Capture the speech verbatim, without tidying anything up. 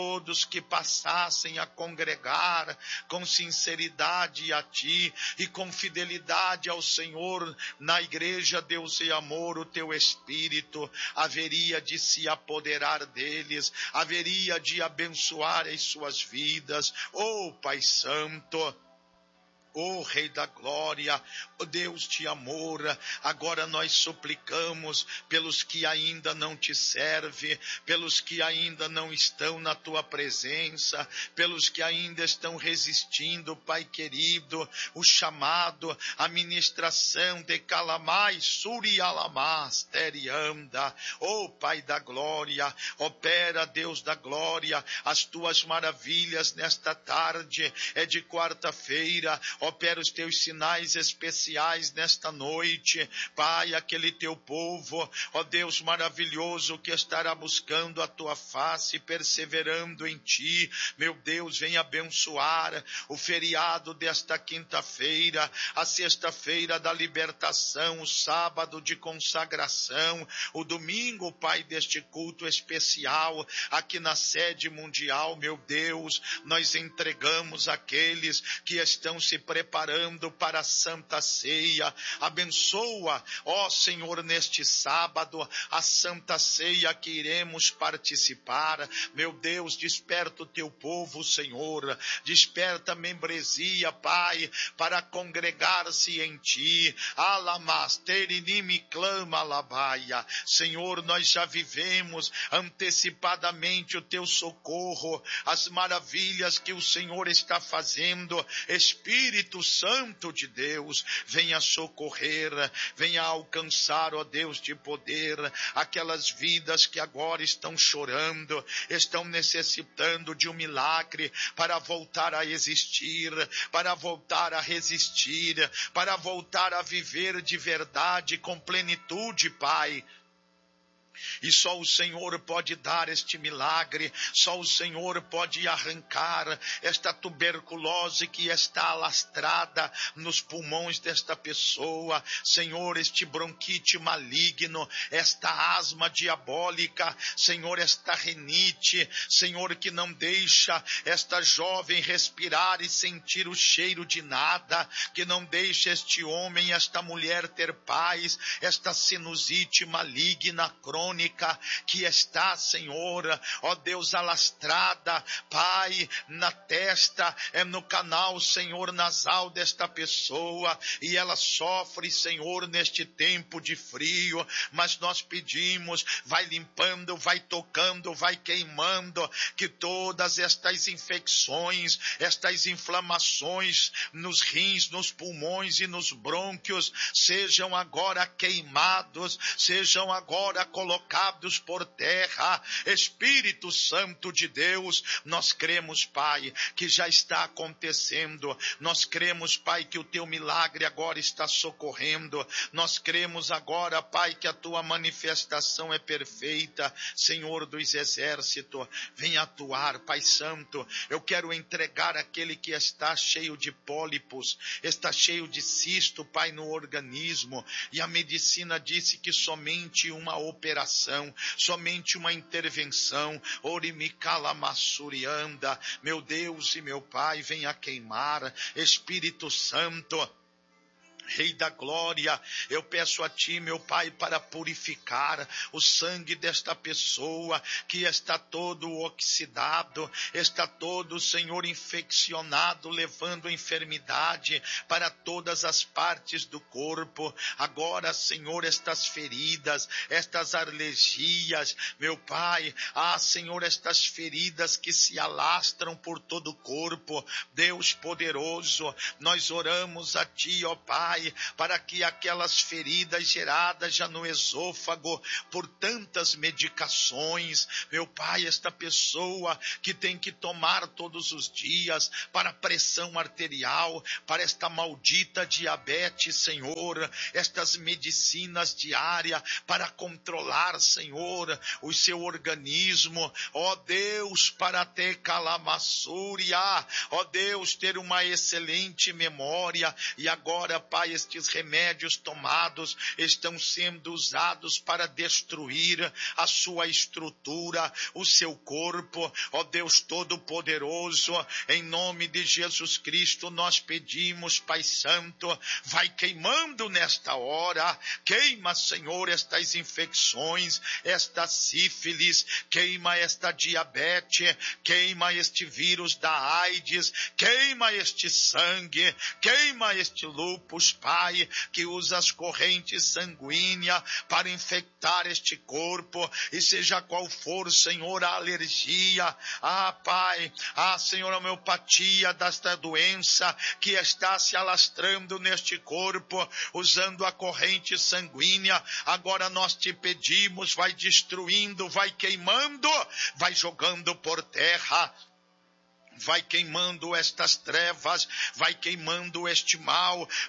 todos que passassem a congregar com sinceridade a Ti e com fidelidade ao Senhor na igreja, Deus e amor, o Teu Espírito haveria de se apoderar deles, haveria de abençoar as suas vidas. Oh Pai Santo, ó Rei da Glória, ó Deus de amor, agora nós suplicamos pelos que ainda não te servem, pelos que ainda não estão na tua presença, pelos que ainda estão resistindo, Pai querido, o chamado, a ministração de Calamai, Surialamás, Terianda. Ó Pai da Glória, opera, Deus da Glória, as tuas maravilhas nesta tarde, é de quarta-feira. Opera os teus sinais especiais nesta noite, Pai, aquele teu povo, ó Deus maravilhoso, que estará buscando a tua face, perseverando em ti, meu Deus, vem abençoar o feriado desta quinta-feira, a sexta-feira da libertação, o sábado de consagração, o domingo, Pai, deste culto especial, aqui na sede mundial, meu Deus, nós entregamos aqueles que estão se preparando para a Santa Ceia. Abençoa, ó Senhor, neste sábado, a Santa Ceia que iremos participar. Meu Deus, desperta o teu povo, Senhor, desperta a membresia, Pai, para congregar-se em ti. Alamasterinimi clama alabaia. Senhor, nós já vivemos antecipadamente o teu socorro, as maravilhas que o Senhor está fazendo. Espírito Espírito Santo de Deus, venha socorrer, venha alcançar, ó Deus de poder, aquelas vidas que agora estão chorando, estão necessitando de um milagre para voltar a existir, para voltar a resistir, para voltar a viver de verdade, com plenitude, Pai. E só o Senhor pode dar este milagre, só o Senhor pode arrancar esta tuberculose que está alastrada nos pulmões desta pessoa. Senhor, este bronquite maligno, esta asma diabólica, Senhor, esta renite, Senhor, que não deixa esta jovem respirar e sentir o cheiro de nada, que não deixa este homem, esta mulher ter paz, esta sinusite maligna, crônica, que está, Senhor, ó Deus, alastrada, Pai, na testa, é no canal, Senhor, nasal desta pessoa, e ela sofre, Senhor, neste tempo de frio, mas nós pedimos, vai limpando, vai tocando, vai queimando, que todas estas infecções, estas inflamações nos rins, nos pulmões e nos brônquios, sejam agora queimados, sejam agora colocados por terra. Espírito Santo de Deus, nós cremos, Pai, que já está acontecendo, nós cremos, Pai, que o teu milagre agora está socorrendo, nós cremos agora, Pai, que a tua manifestação é perfeita. Senhor dos exércitos, vem atuar, Pai Santo. Eu quero entregar aquele que está cheio de pólipos, está cheio de cisto, Pai, no organismo, e a medicina disse que somente uma operação, somente uma intervenção, Orimicalamassurianda, meu Deus e meu Pai, venha queimar. Espírito Santo, Rei da Glória, eu peço a ti, meu Pai, para purificar o sangue desta pessoa que está todo oxidado, está todo, Senhor, infeccionado, levando enfermidade para todas as partes do corpo. Agora, Senhor, estas feridas, estas alergias, meu Pai, ah, Senhor, estas feridas que se alastram por todo o corpo, Deus poderoso, nós oramos a ti, ó Pai, para que aquelas feridas geradas já no esôfago por tantas medicações, meu Pai, esta pessoa que tem que tomar todos os dias para pressão arterial, para esta maldita diabetes, Senhor, estas medicinas diárias para controlar, Senhor, o seu organismo, ó Deus, para ter calamassúria, ó Deus, ter uma excelente memória, e agora, Pai, Pai, estes remédios tomados estão sendo usados para destruir a sua estrutura, o seu corpo. Ó Deus Todo-Poderoso, em nome de Jesus Cristo, nós pedimos, Pai Santo, vai queimando nesta hora, queima, Senhor, estas infecções, esta sífilis, queima esta diabetes, queima este vírus da AIDS, queima este sangue, queima este lúpus, Pai, que usa as correntes sanguíneas para infectar este corpo, e seja qual for, Senhor, a alergia, ah, Pai, ah, Senhor, a homeopatia desta doença que está se alastrando neste corpo, usando a corrente sanguínea, agora nós te pedimos, vai destruindo, vai queimando, vai jogando por terra, vai queimando estas trevas, vai queimando este mal,